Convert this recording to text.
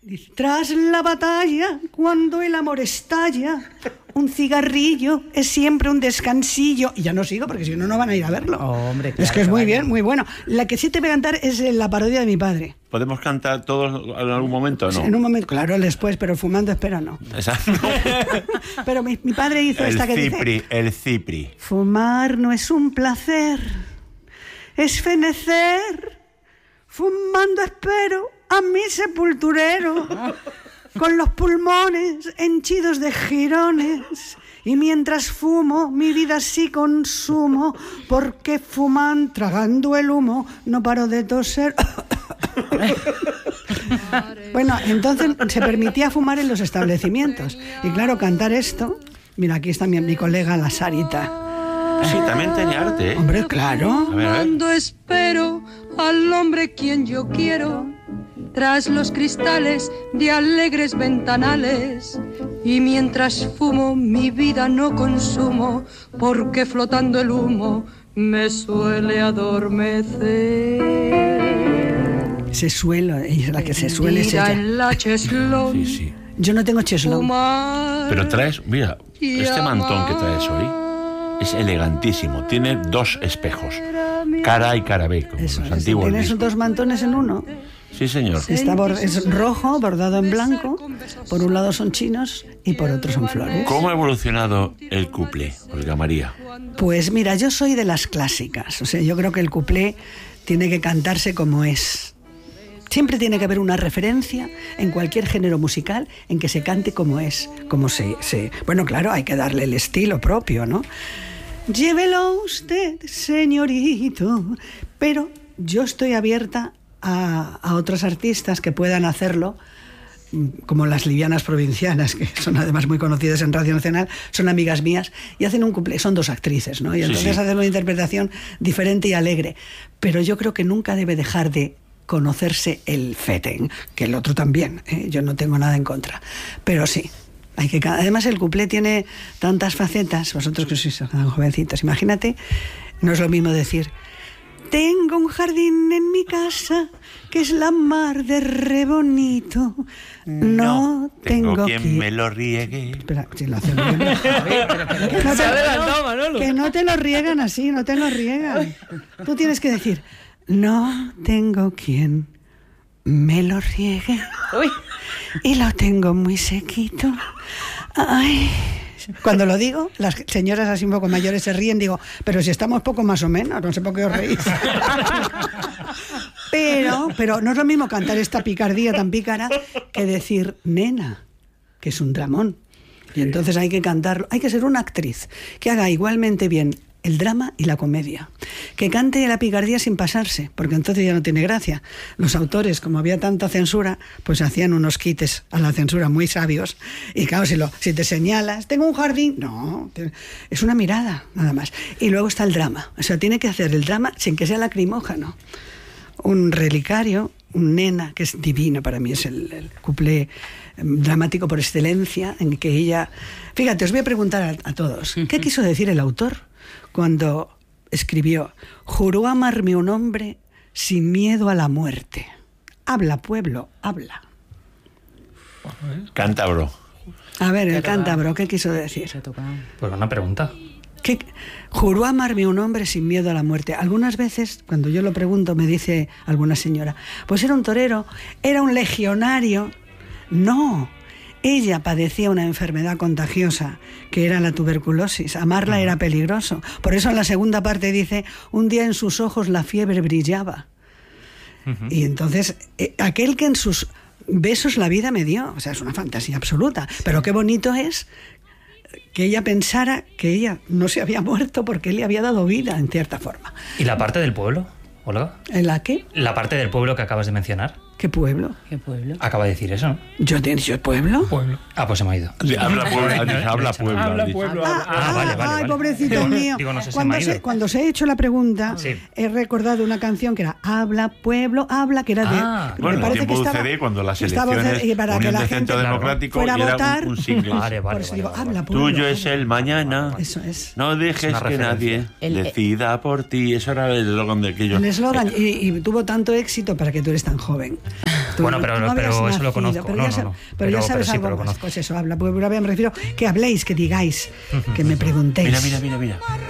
Dice, tras la batalla, cuando el amor estalla, un cigarrillo es siempre un descansillo. Y ya no sigo porque si no, no van a ir a verlo. Oh, hombre, claro, es que es muy bien, muy bueno. La que sí te voy a cantar es la parodia de mi padre. ¿Podemos cantar todos en algún momento o no? En un momento, claro, después, pero fumando espero no. Exacto. Pero mi padre hizo esta que dice... El Cipri. Fumar no es un placer, es fenecer. Fumando espero a mi sepulturero, con los pulmones henchidos de jirones. Y mientras fumo, mi vida sí consumo, porque fuman, tragando el humo, no paro de toser. Bueno, entonces se permitía fumar en los establecimientos. Y claro, cantar esto... Mira, aquí está mi colega la Sarita. Sí, también tenía arte, ¿eh? Hombre, claro. A ver. Cuando espero al hombre quien yo quiero, tras los cristales de alegres ventanales, y mientras fumo mi vida no consumo, porque flotando el humo me suele adormecer. Se suele, ella es la que se suele Mira ella. en la cheslón. Sí, sí. Yo no tengo cheslón. Fumar. Pero traes, mira, este mantón que traes hoy es elegantísimo. Tiene 2 espejos, cara A y cara B, como Eso, los antiguos tienes discos. 2 mantones en uno. Sí, señor. Está es rojo, bordado en blanco. Por un lado son chinos y por otro son flores. ¿Cómo ha evolucionado el cuplé, Olga María? Pues mira, yo soy de las clásicas. O sea, yo creo que el cuplé tiene que cantarse como es. Siempre tiene que haber una referencia en cualquier género musical en que se cante como es, como se... Bueno, claro, hay que darle el estilo propio, ¿no? Llévelo usted, señorito. Pero yo estoy abierta a otros artistas que puedan hacerlo, como las livianas provincianas, que son además muy conocidas en Radio Nacional, son amigas mías, y hacen un cuplé, son 2 actrices, ¿no? Y entonces sí. hacen una interpretación diferente y alegre. Pero yo creo que nunca debe dejar de conocerse el feten, que el otro también, ¿eh? Yo no tengo nada en contra, pero sí, hay que... Además el cuplé tiene tantas facetas, vosotros que sois tan jovencitos, imagínate, no es lo mismo decir tengo un jardín en mi casa que es la mar de re bonito, no tengo quien me lo riegue. Espera, si lo hacen bien. Que no te lo riegan así, no te lo riegan. Tú tienes que decir no tengo quien me lo riegue. Uy. Y lo tengo muy sequito. Ay. Cuando lo digo, las señoras así un poco mayores se ríen, digo, pero si estamos poco más o menos, no sé por qué os reís. Pero no es lo mismo cantar esta picardía tan pícara que decir nena, que es un dramón. Y entonces hay que cantarlo, hay que ser una actriz que haga igualmente bien el drama y la comedia, que cante la picardía sin pasarse, porque entonces ya no tiene gracia. Los autores, como había tanta censura, pues hacían unos quites a la censura muy sabios, y claro, si te señalas, tengo un jardín, no, es una mirada, nada más. Y luego está el drama, o sea, tiene que hacer el drama sin que sea lacrimógeno. Un relicario, un nena, que es divino, para mí es el cuplé dramático por excelencia, en que ella... Fíjate, os voy a preguntar a todos, ¿qué quiso decir el autor cuando escribió juró amarme un hombre sin miedo a la muerte? Habla, pueblo, habla. Cántabro. A ver, el cántabro, ¿qué quiso decir? Pues una pregunta. ¿Qué? Juró amarme un hombre sin miedo a la muerte. Algunas veces, cuando yo lo pregunto, me dice alguna señora, pues era un torero, era un legionario. No, ella padecía una enfermedad contagiosa, que era la tuberculosis. Amarla era peligroso. Por eso en la segunda parte dice, un día en sus ojos la fiebre brillaba. Y entonces, aquel que en sus besos la vida me dio, o sea, es una fantasía absoluta. Pero qué bonito es que ella pensara que ella no se había muerto porque él le había dado vida, en cierta forma. ¿Y la parte del pueblo, Olga? ¿En la qué? La parte del pueblo que acabas de mencionar. ¿Qué pueblo? ¿Qué pueblo? Acaba de decir eso, ¿no? ¿Yo he dicho pueblo? Pueblo. Ah, pues se me ha ido. Habla pueblo. Habla pueblo. Vale. Ay, pobrecito Digo, mío. digo, no sé, se me ha ido. Cuando se ha hecho la pregunta, Sí. he recordado una canción que era Habla pueblo, habla, que era de... Bueno, me parece el tiempo que de estaba, UCD, cuando las estaba elecciones y para que Unión la de gente Centro Democrático fuera a era votar. un single. Vale. Por eso digo, habla pueblo. Tuyo es el mañana. Eso es. No dejes Es una que nadie referencia. decida por ti. Eso era el eslogan de aquellos. El eslogan, y tuvo tanto éxito para que tú eres tan joven. Bueno, pero eso lo conozco. Pero ya sabes algo más. Pues eso, habla. Pues me refiero que habléis, que digáis, que me preguntéis. Mira.